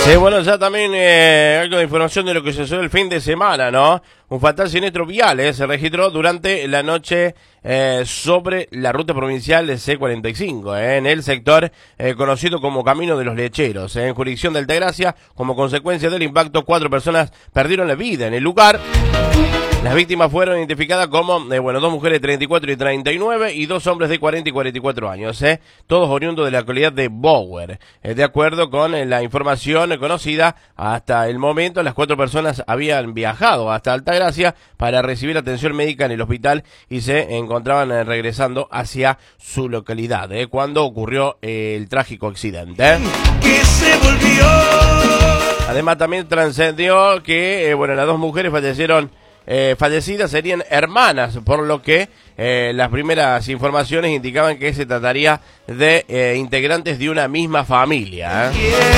Bueno, ya también algo de información de lo que sucedió el fin de semana, ¿no? Un fatal siniestro vial se registró durante la noche sobre la ruta provincial de C45, en el sector conocido como Camino de los Lecheros, en jurisdicción de Altagracia. Como consecuencia del impacto, 4 personas perdieron la vida en el lugar. Las víctimas fueron identificadas como, 2 mujeres de 34 y 39 y 2 hombres de 40 y 44 años, todos oriundos de la localidad de Bower. De acuerdo con la información conocida hasta el momento, las 4 personas habían viajado hasta Altagracia para recibir atención médica en el hospital y se encontraban regresando hacia su localidad, cuando ocurrió el trágico accidente. Que se volvió. Además, también trascendió que, las 2 mujeres fallecidas serían hermanas, por lo que las primeras informaciones indicaban que se trataría de integrantes de una misma familia.